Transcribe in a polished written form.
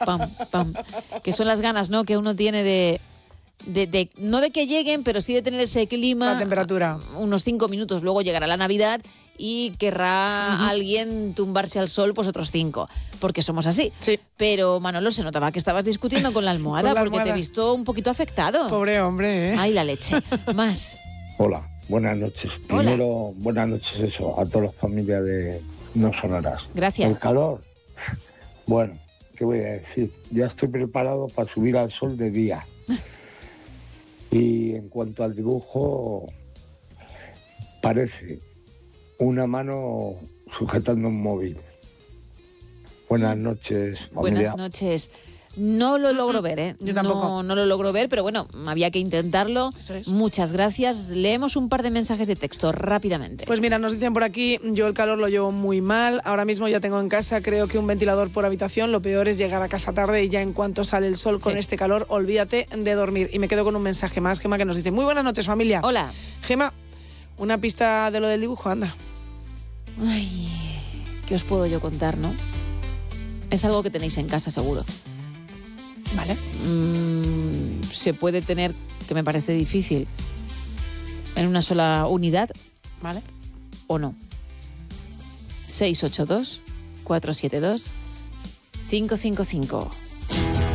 pam, pam. Que son las ganas, ¿no?, que uno tiene de no de que lleguen, pero sí de tener ese clima. La temperatura. Unos 5 minutos, luego llegará la Navidad y querrá alguien tumbarse al sol pues otros 5, porque somos así. Sí. Pero, Manolo, se notaba que estabas discutiendo con la almohada, Con la porque te he almohada. visto un poquito afectado. Pobre hombre, ¿eh? Ay, la leche. Más. Hola, buenas noches. Hola. Primero, buenas noches a todas las familias de No Sonoras. Gracias. El calor, bueno, ¿qué voy a decir? Ya estoy preparado para subir al sol de día. Y en cuanto al dibujo, parece una mano sujetando un móvil. Buenas noches, familia. Buenas noches. No lo logro ver, ¿eh? Yo tampoco. No lo logro ver, pero bueno, había que intentarlo. Eso es. Muchas gracias. Leemos un par de mensajes de texto rápidamente. Pues mira, nos dicen por aquí, yo el calor lo llevo muy mal. Ahora mismo ya tengo en casa, creo que un ventilador por habitación. Lo peor es llegar a casa tarde y ya en cuanto sale el sol con Sí. este calor, olvídate de dormir. Y me quedo con un mensaje más, Gema, que nos dice, muy buenas noches, familia. Hola. Gema, una pista de lo del dibujo, anda. Ay, ¿qué os puedo yo contar, no? Es algo que tenéis en casa, seguro. Vale. Se puede tener, que me parece difícil, en una sola unidad Vale. o no. 682 472 555.